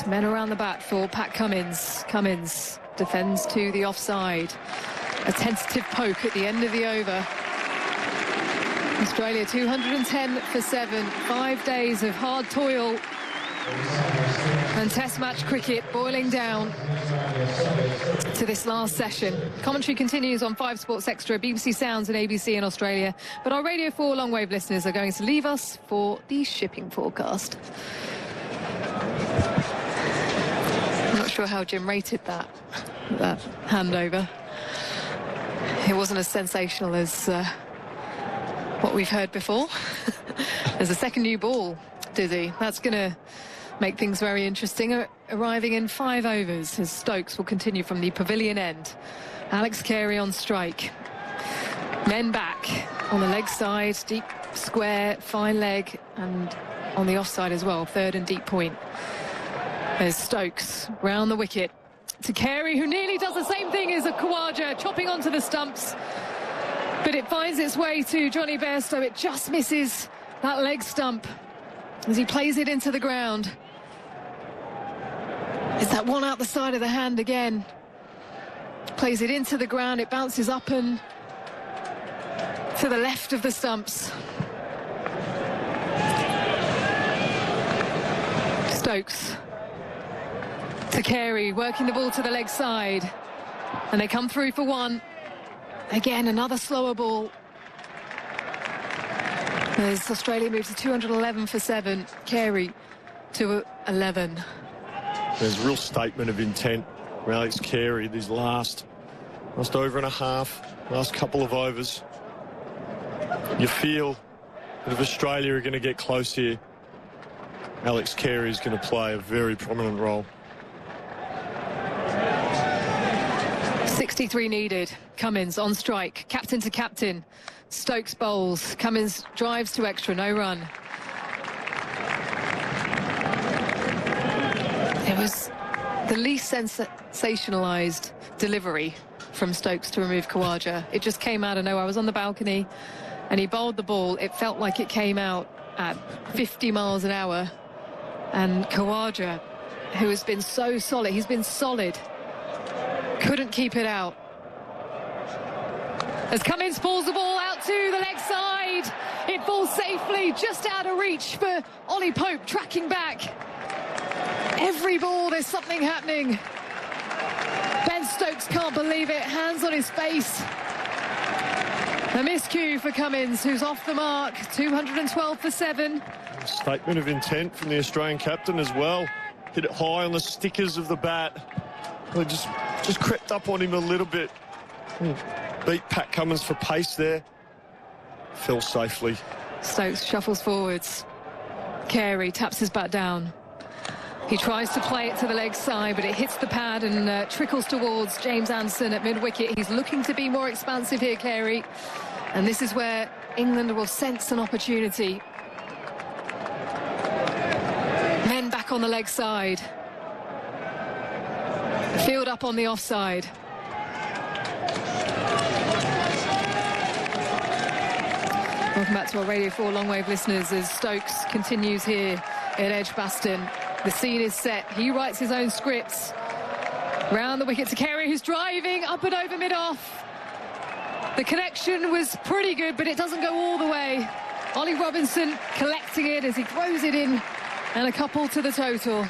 Men around the bat for Pat Cummins. Cummins defends to the offside. A tentative poke at the end of the over. Australia 210 for 7. 5 days of hard toil. And Test match cricket boiling down to this last session. Commentary continues on 5 Sports Extra, BBC Sounds and ABC in Australia. But our Radio 4 long-wave listeners are going to leave us for the shipping forecast. I'm not sure how Jim rated that handover. It wasn't as sensational as what we've heard before. There's a second new ball, Dizzy. That's going to make things very interesting. Arriving in 5 overs as Stokes will continue from the pavilion end. Alex Carey on strike. Men back on the leg side, deep square, fine leg, and on the offside as well, third and deep point. There's Stokes round the wicket to Carey, who nearly does the same thing as a Khawaja, chopping onto the stumps. But it finds its way to Johnny Bairstow. It just misses that leg stump as he plays it into the ground. It's that one out the side of the hand again. Plays it into the ground. It bounces up and to the left of the stumps. Stokes to Carey, working the ball to the leg side. And they come through for 1. Again, another slower ball. As Australia moves to 211 for 7. Carey to 11. There's a real statement of intent from Alex Carey these last over and a half, last couple of overs. You feel that if Australia are going to get close here, Alex Carey is going to play a very prominent role. 63 needed. Cummins on strike, captain to captain. Stokes bowls. Cummins drives to extra, no run. It was the least sensationalised delivery from Stokes to remove Khawaja. It just came out of nowhere. I was on the balcony and he bowled the ball. It felt like it came out at 50 miles an hour. And Khawaja, who has been so solid, he's been solid, couldn't keep it out. As Cummins pulls the ball out to the leg side, it falls safely just out of reach for Ollie Pope, tracking back. Every ball, there's something happening. Ben Stokes can't believe it, hands on his face. A miscue for Cummins, who's off the mark, 212 for 7. Statement of intent from the Australian captain as well. Hit it high on the stickers of the bat. They just crept up on him a little bit. Beat Pat Cummins for pace there. Fell safely. Stokes shuffles forwards. Carey taps his bat down. He tries to play it to the leg side, but it hits the pad and trickles towards James Anderson at mid-wicket. He's looking to be more expansive here, Carey. And this is where England will sense an opportunity. Men back on the leg side. Field up on the offside. Welcome back to our Radio 4 long-wave listeners as Stokes continues here at Edgbaston. The scene is set. He writes his own scripts. Round the wicket to Carey, who's driving up and over mid-off. The connection was pretty good, but it doesn't go all the way. Ollie Robinson collecting it as he throws it in, and a couple to the total.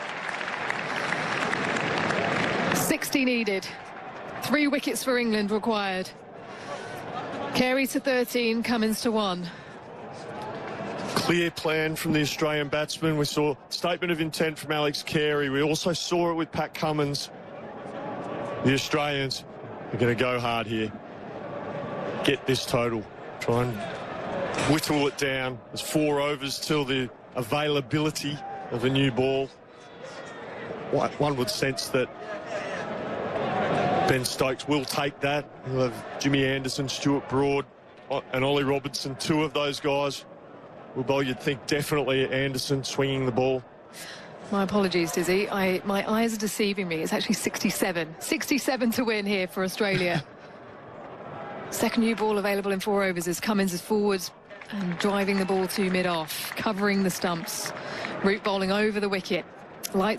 60 needed. 3 wickets for England required. Carey to 13, Cummins to 1. Clear plan from the Australian batsman. We saw statement of intent from Alex Carey. We also saw it with Pat Cummins. The Australians are going to go hard here. Get this total. Try and whittle it down. There's 4 overs till the availability of a new ball. One would sense that Ben Stokes will take that. He'll have Jimmy Anderson, Stuart Broad and Ollie Robinson. 2 of those guys will bowl, you'd think, definitely Anderson swinging the ball. My apologies, Dizzy. My eyes are deceiving me. It's actually 67. 67 to win here for Australia. Second new ball available in 4 overs as Cummins is forwards and driving the ball to mid-off, covering the stumps. Root bowling over the wicket. Light